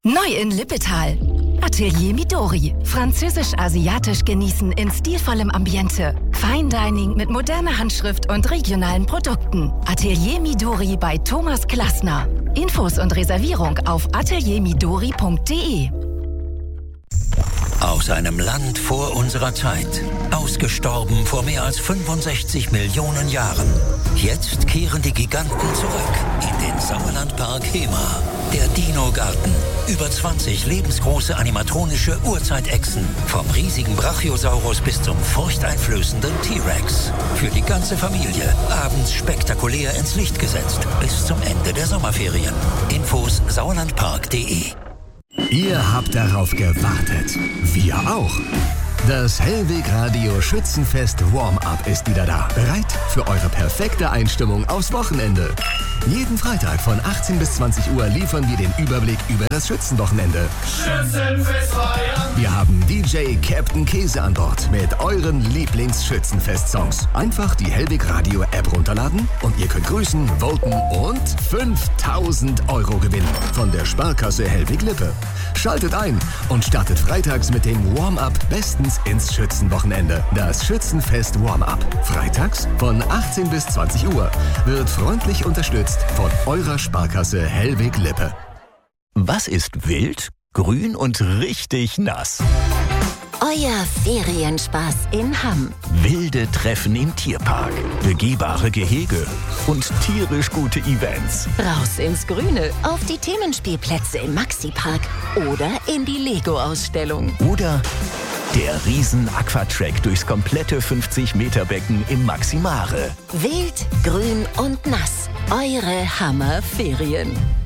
Neu in Lippetal. Atelier Midori. Französisch-asiatisch genießen in stilvollem Ambiente. Fine Dining mit moderner Handschrift und regionalen Produkten. Atelier Midori bei Thomas Klassner. Infos und Reservierung auf ateliermidori.de. Aus einem Land vor unserer Zeit. Ausgestorben vor mehr als 65 Millionen Jahren. Jetzt kehren die Giganten zurück in den Sauerlandpark Hema. Der Dino-Garten. Über 20 lebensgroße animatronische Urzeitechsen. Vom riesigen Brachiosaurus bis zum furchteinflößenden T-Rex. Für die ganze Familie. Abends spektakulär ins Licht gesetzt. Bis zum Ende der Sommerferien. Infos sauerlandpark.de. Ihr habt darauf gewartet. Wir auch. Das Hellweg Radio Schützenfest Warm-Up ist wieder da. Bereit für eure perfekte Einstimmung aufs Wochenende. Jeden Freitag von 18 bis 20 Uhr liefern wir den Überblick über das Schützenwochenende. Schützenfest feiern! Wir haben DJ Captain Käse an Bord mit euren Lieblings-Schützenfest-Songs. Einfach die Hellweg Radio App runterladen und ihr könnt grüßen, voten und 5.000 € gewinnen von der Sparkasse Hellweg Lippe. Schaltet ein und startet freitags mit dem Warm-Up bestens ins Schützenwochenende. Das Schützenfest Warm-Up. Freitags von 18 bis 20 Uhr wird freundlich unterstützt von eurer Sparkasse Hellweg Lippe. Was ist wild, grün und richtig nass? Euer Ferienspaß in Hamm. Wilde Treffen im Tierpark, begehbare Gehege und tierisch gute Events. Raus ins Grüne, auf die Themenspielplätze im Maxi-Park oder in die Lego-Ausstellung. Oder der Riesen-Aquatrack durchs komplette 50-Meter-Becken im Maximare. Wild, grün und nass. Eure Hammer-Ferien.